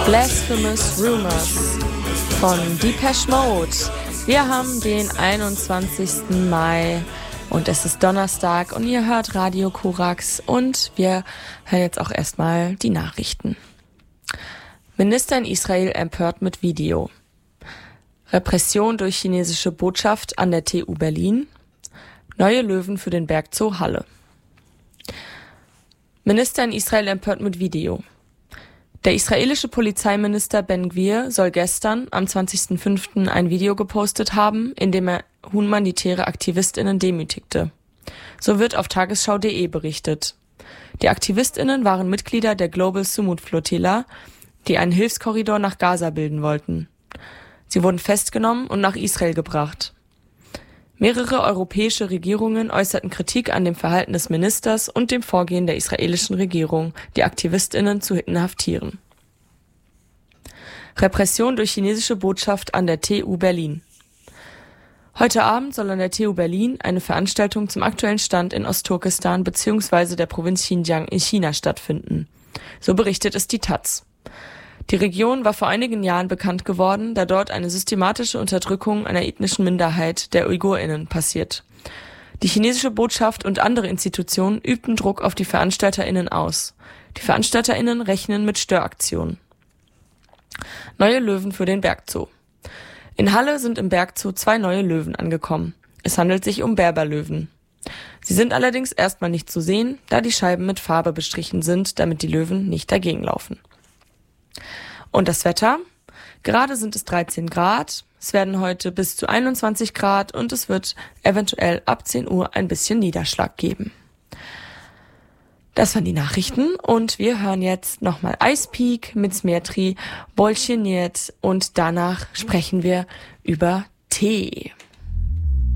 Blasphemous Rumors von Depeche Mode. Wir haben den 21. Mai und es ist Donnerstag und ihr hört Radio Korax und wir hören jetzt auch erstmal die Nachrichten. Minister in Israel empört mit Video. Repression durch chinesische Botschaft an der TU Berlin. Neue Löwen für den Bergzoo Halle. Minister in Israel empört mit Video. Der israelische Polizeiminister Ben Gvir soll gestern, am 20.05. ein Video gepostet haben, in dem er humanitäre AktivistInnen demütigte. So wird auf tagesschau.de berichtet. Die AktivistInnen waren Mitglieder der Global Sumud Flotilla, die einen Hilfskorridor nach Gaza bilden wollten. Sie wurden festgenommen und nach Israel gebracht. Mehrere europäische Regierungen äußerten Kritik an dem Verhalten des Ministers und dem Vorgehen der israelischen Regierung, die AktivistInnen zu inhaftieren. Repression durch chinesische Botschaft an der TU Berlin. Heute Abend soll an der TU Berlin eine Veranstaltung zum aktuellen Stand in Ostturkestan bzw. der Provinz Xinjiang in China stattfinden. So berichtet es die taz. Die Region war vor einigen Jahren bekannt geworden, da dort eine systematische Unterdrückung einer ethnischen Minderheit, der UigurInnen, passiert. Die chinesische Botschaft und andere Institutionen übten Druck auf die VeranstalterInnen aus. Die VeranstalterInnen rechnen mit Störaktionen. Neue Löwen für den Bergzoo. In Halle sind im Bergzoo 2 neue Löwen angekommen. Es handelt sich um Berberlöwen. Sie sind allerdings erstmal nicht zu sehen, da die Scheiben mit Farbe bestrichen sind, damit die Löwen nicht dagegen laufen. Und das Wetter? Gerade sind es 13 Grad, es werden heute bis zu 21 Grad und es wird eventuell ab 10 Uhr ein bisschen Niederschlag geben. Das waren die Nachrichten und wir hören jetzt nochmal Ice Peak mit Smetri, Bolchiniert und danach sprechen wir über Tee.